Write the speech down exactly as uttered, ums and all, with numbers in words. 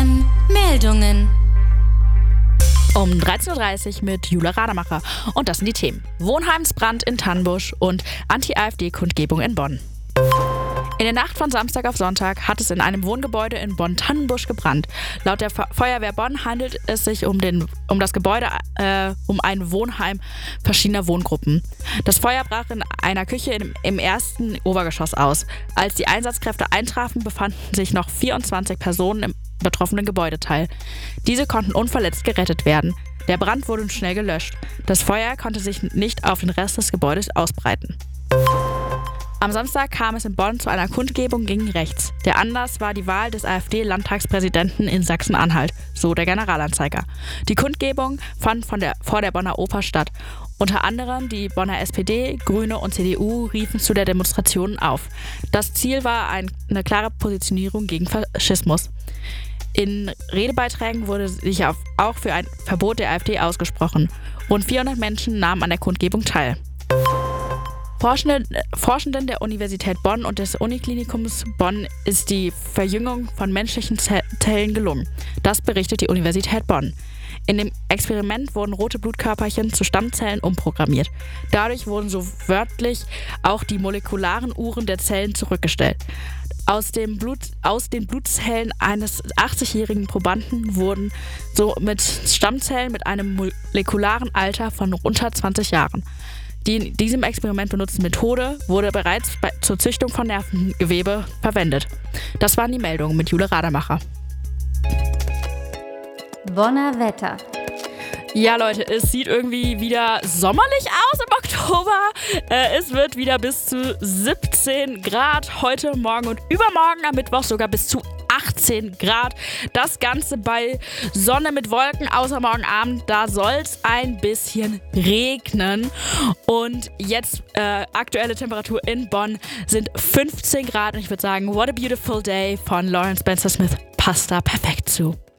Bonn Meldungen. Um dreizehn Uhr dreißig mit Jule Rademacher. Und das sind die Themen. Wohnheimsbrand in Tannenbusch und Anti-AfD-Kundgebung in Bonn. In der Nacht von Samstag auf Sonntag hat es in einem Wohngebäude in Bonn-Tannenbusch gebrannt. Laut der Fe- Feuerwehr Bonn handelt es sich um, den, um das Gebäude, äh, um ein Wohnheim verschiedener Wohngruppen. Das Feuer brach in einer Küche im, im ersten Obergeschoss aus. Als die Einsatzkräfte eintrafen, befanden sich noch vierundzwanzig Personen im betroffenen Gebäudeteil. Diese konnten unverletzt gerettet werden. Der Brand wurde schnell gelöscht. Das Feuer konnte sich nicht auf den Rest des Gebäudes ausbreiten. Am Samstag kam es in Bonn zu einer Kundgebung gegen rechts. Der Anlass war die Wahl des AfD-Landtagspräsidenten in Sachsen-Anhalt, so der Generalanzeiger. Die Kundgebung fand von der, vor der Bonner Oper statt. Unter anderem die Bonner S P D, Grüne und C D U riefen zu der Demonstration auf. Das Ziel war ein, eine klare Positionierung gegen Faschismus. In Redebeiträgen wurde sich auf, auch für ein Verbot der AfD ausgesprochen. Rund vierhundert Menschen nahmen an der Kundgebung teil. Forschende, Forschenden der Universität Bonn und des Uniklinikums Bonn ist die Verjüngung von menschlichen Zellen gelungen. Das berichtet die Universität Bonn. In dem Experiment wurden rote Blutkörperchen zu Stammzellen umprogrammiert. Dadurch wurden so wörtlich auch die molekularen Uhren der Zellen zurückgestellt. Aus, dem Blut, aus den Blutzellen eines achtzigjährigen Probanden wurden somit Stammzellen mit einem molekularen Alter von unter zwanzig Jahren. Die in diesem Experiment benutzte Methode wurde bereits bei, zur Züchtung von Nervengewebe verwendet. Das waren die Meldungen mit Jule Rademacher. Bonner Wetter. Ja, Leute, es sieht irgendwie wieder sommerlich aus im Oktober. Äh, es wird wieder bis zu siebzehn Grad heute, morgen und übermorgen am Mittwoch sogar bis zu achtzehn Grad. Das Ganze bei Sonne mit Wolken, außer morgen Abend. Da soll es ein bisschen regnen. Und jetzt äh, aktuelle Temperatur in Bonn sind fünfzehn Grad. Und ich würde sagen, what a beautiful day von Lawrence Spencer Smith passt da perfekt zu.